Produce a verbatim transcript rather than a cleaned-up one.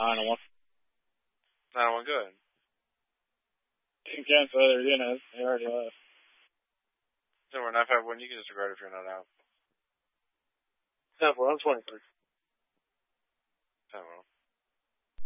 nine oh one. nine oh one, go ahead. Didn't cancel it, you know, they already left. So we're nine five one, you can disregard if you're not out. ten four, I'm twenty-three.